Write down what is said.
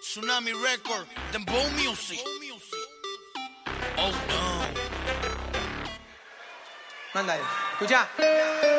Tsunami Record, Dembow Music. Oh no. Manda ahí. Escucha.